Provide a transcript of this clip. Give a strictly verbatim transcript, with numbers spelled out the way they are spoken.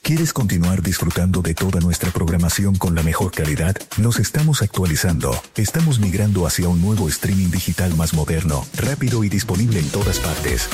¿Quieres continuar disfrutando de toda nuestra programación con la mejor calidad? Nos estamos actualizando. Estamos migrando hacia un nuevo streaming digital más moderno, rápido y disponible en todas partes.